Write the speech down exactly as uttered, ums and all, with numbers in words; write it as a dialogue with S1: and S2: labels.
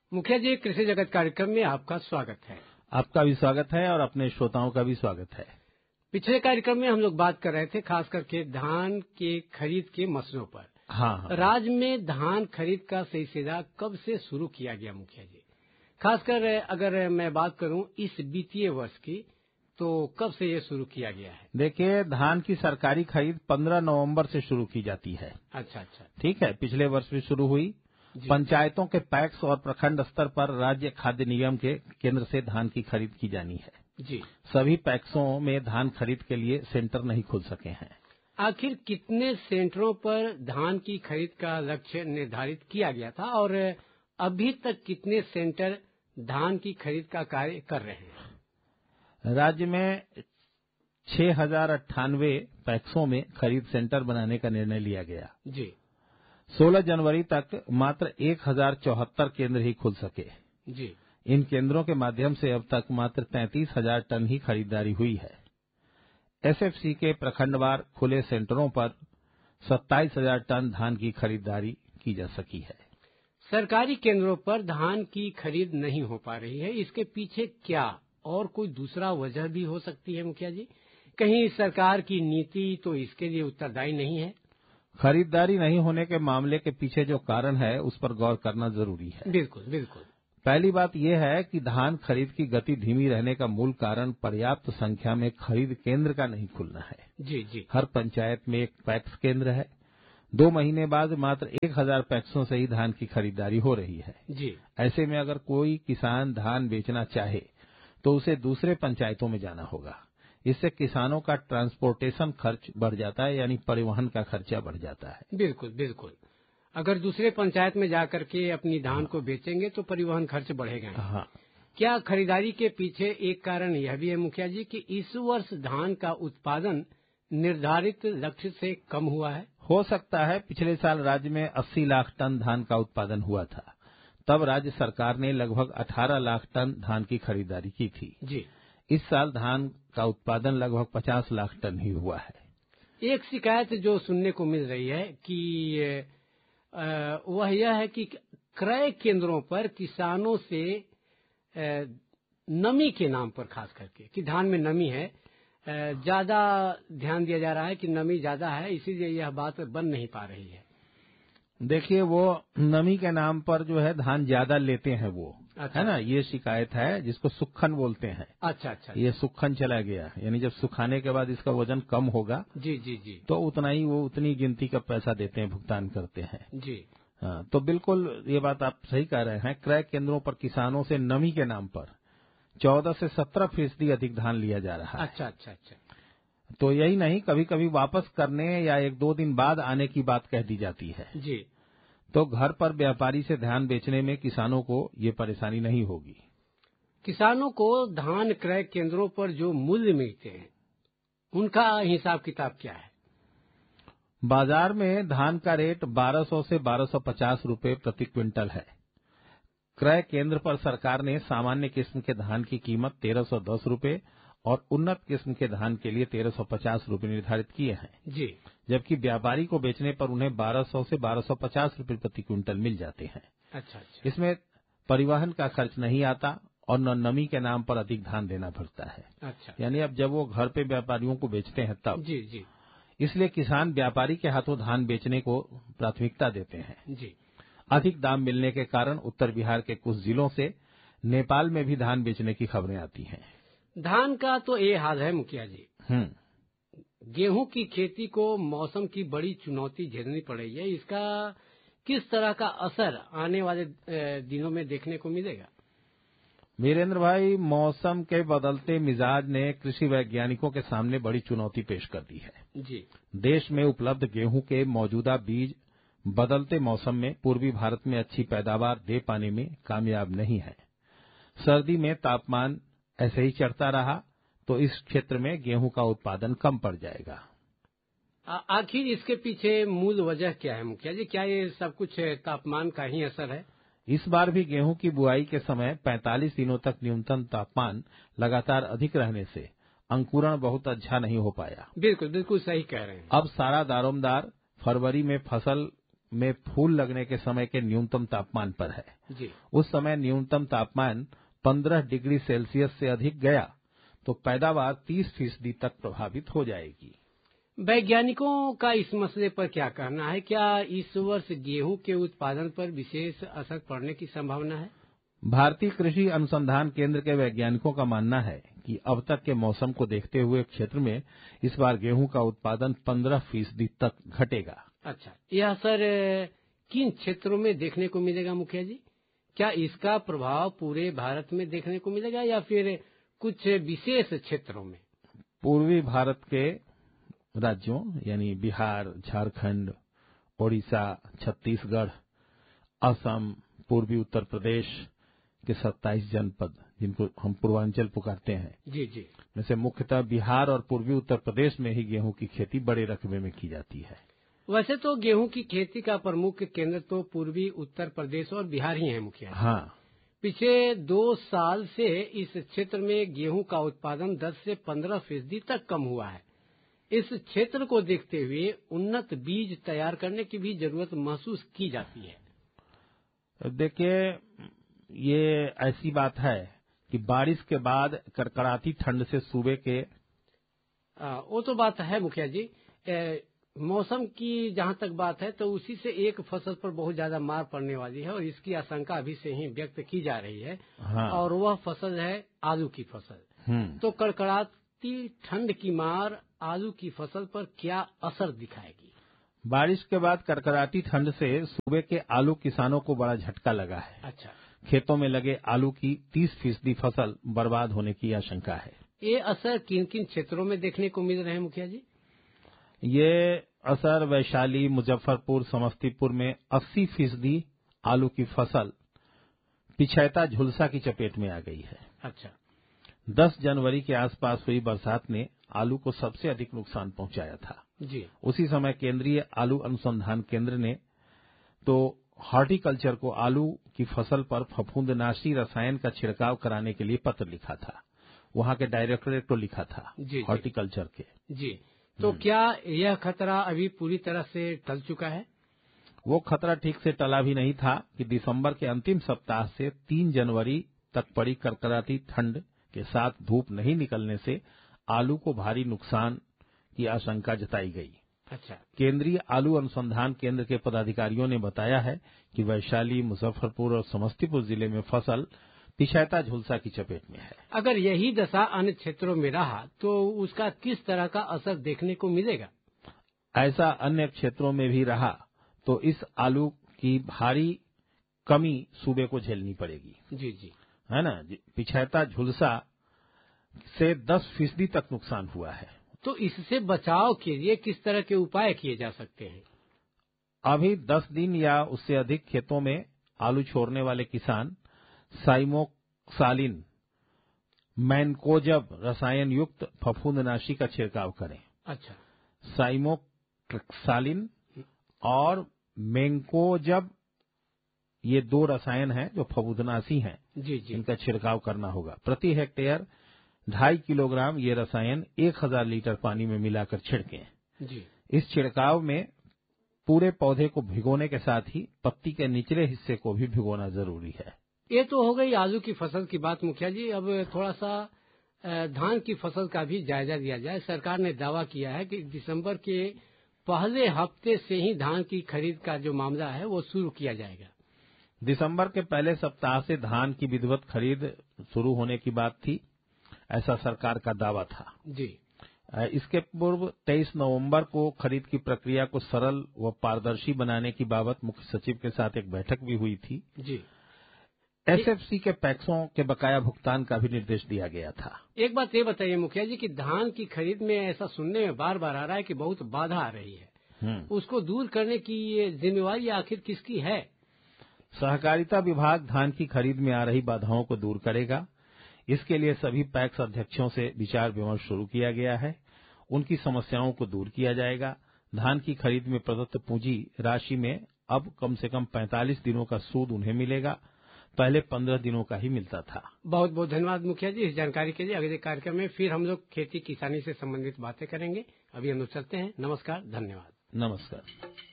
S1: मुखिया जी, कृषि जगत कार्यक्रम में आपका स्वागत है।
S2: आपका भी स्वागत है और अपने श्रोताओं का भी स्वागत है।
S1: पिछले कार्यक्रम में हम लोग बात कर रहे थे खास करके धान के खरीद के मसलों पर।
S2: हाँ, हाँ।
S1: राज्य में धान खरीद का सिलसिला कब से शुरू किया गया मुखिया जी? खासकर अगर मैं बात करूं इस वित्तीय वर्ष की, तो कब से ये शुरू किया गया है?
S2: देखिए, धान की सरकारी खरीद पंद्रह नवंबर से शुरू की जाती है।
S1: अच्छा अच्छा,
S2: ठीक है। पिछले वर्ष भी शुरू हुई। पंचायतों के पैक्स और प्रखंड स्तर पर राज्य खाद्य निगम के केंद्र से धान की खरीद की जानी है
S1: जी।
S2: सभी पैक्सों में धान खरीद के लिए सेंटर नहीं खुल सके हैं।
S1: आखिर कितने सेंटरों पर धान की खरीद का लक्ष्य निर्धारित किया गया था और अभी तक कितने सेंटर धान की खरीद का कार्य कर रहे हैं?
S2: राज्य में छह हजार अट्ठानवे पैक्सों में खरीद सेंटर बनाने का निर्णय लिया गया
S1: जी।
S2: सोलह जनवरी तक मात्र एक हजार चौहत्तर केंद्र ही खुल सके
S1: जी।
S2: इन केंद्रों के माध्यम से अब तक मात्र तैंतीस हजार टन ही खरीदारी हुई है। एसएफसी के प्रखंडवार खुले सेंटरों पर सत्ताईस हजार टन धान की खरीदारी की जा सकी है।
S1: सरकारी केंद्रों पर धान की खरीद नहीं हो पा रही है, इसके पीछे क्या और कोई दूसरा वजह भी हो सकती है मुखिया जी? कहीं सरकार की नीति तो इसके लिए उत्तरदायी नहीं है?
S2: खरीदारी नहीं होने के मामले के पीछे जो कारण है उस पर गौर करना जरूरी है।
S1: बिल्कुल बिल्कुल।
S2: पहली बात यह है कि धान खरीद की गति धीमी रहने का मूल कारण पर्याप्त संख्या में खरीद केंद्र का नहीं खुलना है।
S1: जी जी।
S2: हर पंचायत में एक पैक्स केंद्र है। दो महीने बाद मात्र एक हजार पैक्सों से ही धान की खरीदारी हो रही है
S1: जी।
S2: ऐसे में अगर कोई किसान धान बेचना चाहे तो उसे दूसरे पंचायतों में जाना होगा। इससे किसानों का ट्रांसपोर्टेशन खर्च बढ़ जाता है, यानी परिवहन का खर्चा बढ़ जाता है।
S1: बिल्कुल बिल्कुल। अगर दूसरे पंचायत में जाकर के अपनी धान को बेचेंगे तो परिवहन खर्च बढ़ेगा।
S2: हाँ।
S1: क्या खरीदारी के पीछे एक कारण यह भी है मुखिया जी कि इस वर्ष धान का उत्पादन निर्धारित लक्ष्य से कम हुआ है?
S2: हो सकता है। पिछले साल राज्य में अस्सी लाख टन धान का उत्पादन हुआ था, तब राज्य सरकार ने लगभग अठारह लाख टन धान की खरीदारी की थी
S1: जी।
S2: इस साल धान का उत्पादन लगभग पचास लाख टन ही हुआ है।
S1: एक शिकायत जो सुनने को मिल रही है कि वह यह है कि क्रय केंद्रों पर किसानों से नमी के नाम पर खास करके कि धान में नमी है, ज्यादा ध्यान दिया जा रहा है कि नमी ज्यादा है, इसीलिए यह बात बन नहीं पा रही है।
S2: देखिए, वो नमी के नाम पर जो है धान ज्यादा लेते हैं वो। अच्छा। है ना, ये शिकायत है जिसको सुक्खन बोलते हैं।
S1: अच्छा अच्छा।
S2: ये सुक्खन चला गया, यानी जब सुखाने के बाद इसका वजन कम होगा
S1: जी जी जी
S2: तो उतना ही वो उतनी गिनती का पैसा देते हैं, भुगतान करते हैं
S1: जी।
S2: हाँ, तो बिल्कुल ये बात आप सही कह रहे हैं। क्रय केंद्रों पर किसानों से नमी के नाम पर चौदह से सत्रह फीसदी अधिक धान लिया जा रहा है।
S1: अच्छा अच्छा अच्छा।
S2: तो यही नहीं, कभी कभी वापस करने या एक दो दिन बाद आने की बात कह दी जाती है
S1: जी।
S2: तो घर पर व्यापारी से धान बेचने में किसानों को ये परेशानी नहीं होगी।
S1: किसानों को धान क्रय केंद्रों पर जो मूल्य मिलते हैं उनका हिसाब किताब क्या है?
S2: बाजार में धान का रेट बारह सौ से बारह सौ पचास रुपए प्रति क्विंटल है। क्रय केंद्र पर सरकार ने सामान्य किस्म के धान की कीमत तेरह सौ दस रुपए और उन्नत किस्म के धान के लिए तेरह सौ पचास रुपए निर्धारित किए हैं
S1: जी।
S2: जबकि व्यापारी को बेचने पर उन्हें बारह सौ से बारह सौ पचास रुपए प्रति क्विंटल मिल जाते हैं।
S1: अच्छा अच्छा।
S2: इसमें परिवहन का खर्च नहीं आता और न नमी के नाम पर अधिक धान देना पड़ता है।
S1: अच्छा।
S2: यानी अब जब वो घर पे व्यापारियों को बेचते हैं तब
S1: जी जी।
S2: इसलिए किसान व्यापारी के हाथों धान बेचने को प्राथमिकता देते हैं
S1: जी।
S2: अधिक दाम मिलने के कारण उत्तर बिहार के कुछ जिलों से नेपाल में भी धान बेचने की खबरें आती हैं।
S1: धान का तो ये हाल है मुखिया जी।
S2: हम्म।
S1: गेहूं की खेती को मौसम की बड़ी चुनौती झेलनी पड़ रही है, इसका किस तरह का असर आने वाले दिनों में देखने को मिलेगा?
S2: वीरेंद्र भाई, मौसम के बदलते मिजाज ने कृषि वैज्ञानिकों के सामने बड़ी चुनौती पेश कर दी है
S1: जी।
S2: देश में उपलब्ध गेहूं के मौजूदा बीज बदलते मौसम में पूर्वी भारत में अच्छी पैदावार दे पाने में कामयाब नहीं है। सर्दी में तापमान ऐसे ही चढ़ता रहा तो इस क्षेत्र में गेहूं का उत्पादन कम पड़ जाएगा।
S1: आखिर इसके पीछे मूल वजह क्या है मुखिया जी? क्या ये सब कुछ तापमान का ही असर है?
S2: इस बार भी गेहूं की बुआई के समय पैंतालीस दिनों तक न्यूनतम तापमान लगातार अधिक रहने से अंकुरण बहुत अच्छा नहीं हो पाया।
S1: बिल्कुल बिल्कुल सही कह रहे हैं।
S2: अब सारा दारोमदार फरवरी में फसल में फूल लगने के समय के न्यूनतम तापमान पर है।
S1: जी।
S2: उस समय न्यूनतम तापमान पंद्रह डिग्री सेल्सियस से अधिक गया तो पैदावार तीस फीसदी तक प्रभावित हो जाएगी।
S1: वैज्ञानिकों का इस मसले पर क्या कहना है? क्या इस वर्ष गेहूं के उत्पादन पर विशेष असर पड़ने की संभावना है?
S2: भारतीय कृषि अनुसंधान केंद्र के वैज्ञानिकों का मानना है कि अब तक के मौसम को देखते हुए क्षेत्र में इस बार गेहूं का उत्पादन पंद्रह फीसदी तक घटेगा।
S1: अच्छा, यह असर किन क्षेत्रों में देखने को मिलेगा मुखिया जी? क्या इसका प्रभाव पूरे भारत में देखने को मिलेगा या फिर कुछ विशेष क्षेत्रों में?
S2: पूर्वी भारत के राज्यों यानी बिहार, झारखंड, ओडिशा, छत्तीसगढ़, असम, पूर्वी उत्तर प्रदेश के सत्ताईस जनपद जिनको हम पूर्वांचल पुकारते हैं,
S1: जी जी,
S2: जैसे मुख्यतः बिहार और पूर्वी उत्तर प्रदेश में ही गेहूं की खेती बड़े रकबे में की जाती है।
S1: वैसे तो गेहूं की खेती का प्रमुख केंद्र तो पूर्वी उत्तर प्रदेश और बिहार ही है मुखिया।
S2: हाँ,
S1: पिछले दो साल से इस क्षेत्र में गेहूं का उत्पादन दस से पंद्रह फीसदी तक कम हुआ है। इस क्षेत्र को देखते हुए उन्नत बीज तैयार करने की भी जरूरत महसूस की जाती है।
S2: देखिए, ये ऐसी बात है कि बारिश के बाद कड़कड़ाती ठंड से सूबे के
S1: आ, वो तो बात है मुखिया जी। ए, मौसम की जहां तक बात है तो उसी से एक फसल पर बहुत ज्यादा मार पड़ने वाली है और इसकी आशंका अभी से ही व्यक्त की जा रही है।
S2: हाँ।
S1: और वह फसल है आलू की फसल। तो कड़कड़ाती ठंड की मार आलू की फसल पर क्या असर दिखाएगी?
S2: बारिश के बाद कड़कड़ाती ठंड से सूबे के आलू किसानों को बड़ा झटका लगा है।
S1: अच्छा,
S2: खेतों में लगे आलू की तीस फीसदी फसल बर्बाद होने की आशंका है।
S1: ये असर किन किन क्षेत्रों में देखने को मिल रहे हैं मुखिया जी?
S2: ये असर वैशाली, मुजफ्फरपुर, समस्तीपुर में अस्सी फीसदी आलू की फसल पिछैता झुलसा की चपेट में आ गई है।
S1: अच्छा,
S2: दस जनवरी के आसपास हुई बरसात ने आलू को सबसे अधिक नुकसान पहुंचाया था।
S1: जी।
S2: उसी समय केंद्रीय आलू अनुसंधान केंद्र ने तो हॉर्टिकल्चर को आलू की फसल पर फफूंदनाशी रसायन का छिड़काव कराने के लिए पत्र लिखा था। वहां के डायरेक्टरेट को लिखा था, हॉर्टिकल्चर के।
S1: जी, तो क्या यह खतरा अभी पूरी तरह से टल चुका है?
S2: वो खतरा ठीक से टला भी नहीं था कि दिसंबर के अंतिम सप्ताह से तीन जनवरी तक पड़ी कड़कड़ाती ठंड के साथ धूप नहीं निकलने से आलू को भारी नुकसान की आशंका जताई गई।
S1: अच्छा,
S2: केंद्रीय आलू अनुसंधान केंद्र के पदाधिकारियों ने बताया है कि वैशाली, मुजफ्फरपुर और समस्तीपुर जिले में फसल पिछैता झुलसा की चपेट में है।
S1: अगर यही दशा अन्य क्षेत्रों में रहा तो उसका किस तरह का असर देखने को मिलेगा?
S2: ऐसा अन्य क्षेत्रों में भी रहा तो इस आलू की भारी कमी सूबे को झेलनी पड़ेगी।
S1: जी जी,
S2: है ना। पिछैता झुलसा से दस फीसदी तक नुकसान हुआ है।
S1: तो इससे बचाव के लिए किस तरह के उपाय किए जा सकते हैं?
S2: अभी दस दिन या उससे अधिक खेतों में आलू छोड़ने वाले किसान साइमोक्सालिन मैनकोजब रसायन युक्त फफूंदनाशी का छिड़काव करें।
S1: अच्छा,
S2: साइमोक्सालिन और मैनकोजब ये दो रसायन हैं जो फफूंदनाशी हैं।
S1: जी जी,
S2: इनका छिड़काव करना होगा। प्रति हेक्टेयर ढाई किलोग्राम ये रसायन एक हजार लीटर पानी में मिलाकर छिड़कें।
S1: जी,
S2: इस छिड़काव में पूरे पौधे को भिगोने के साथ ही पत्ती के निचले हिस्से को भी भिगोना जरूरी है।
S1: ये तो हो गई आलू की फसल की बात मुखिया जी। अब थोड़ा सा धान की फसल का भी जायजा लिया जाए। सरकार ने दावा किया है कि दिसंबर के पहले हफ्ते से ही धान की खरीद का जो मामला है वो शुरू किया जाएगा।
S2: दिसंबर के पहले सप्ताह से धान की विधिवत खरीद शुरू होने की बात थी, ऐसा सरकार का दावा था।
S1: जी,
S2: इसके पूर्व तेईस नवंबर को खरीद की प्रक्रिया को सरल व पारदर्शी बनाने की बाबत मुख्य सचिव के साथ एक बैठक भी हुई थी।
S1: जी,
S2: एसएफसी के पैक्सों के बकाया भुगतान का भी निर्देश दिया गया था।
S1: एक बात ये बताइए मुखिया जी कि धान की खरीद में ऐसा सुनने में बार बार आ रहा है कि बहुत बाधा आ रही है, उसको दूर करने की ये जिम्मेवारी आखिर किसकी है?
S2: सहकारिता विभाग धान की खरीद में आ रही बाधाओं को दूर करेगा। इसके लिए सभी पैक्स अध्यक्षों से विचार विमर्श शुरू किया गया है। उनकी समस्याओं को दूर किया जाएगा। धान की खरीद में प्रदत्त पूंजी राशि में अब कम से कम पैंतालीस दिनों का सूद उन्हें मिलेगा, पहले पंद्रह दिनों का ही मिलता था।
S1: बहुत बहुत धन्यवाद मुखिया जी इस जानकारी के लिए। अगले कार्यक्रम में फिर हम लोग खेती किसानी से संबंधित बातें करेंगे। अभी हम लोग चलते हैं। नमस्कार, धन्यवाद।
S2: नमस्कार।